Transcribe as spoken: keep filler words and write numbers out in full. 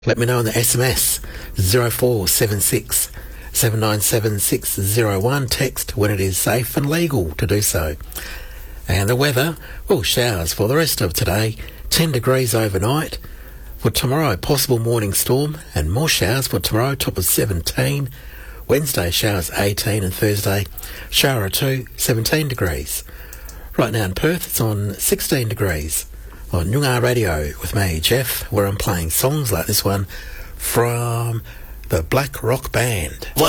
Let me know on the S M S zero four seven six seven nine seven six zero one. Text when it is safe and legal to do so. And the weather, well, showers for the rest of today, ten degrees overnight. For tomorrow, possible morning storm and more showers for tomorrow, top of seventeen. Wednesday, showers eighteen, and Thursday, shower or two, seventeen degrees. Right now in Perth, it's on sixteen degrees. On Noongar Radio with me, Jeff, where I'm playing songs like this one from the Black Rock Band. What?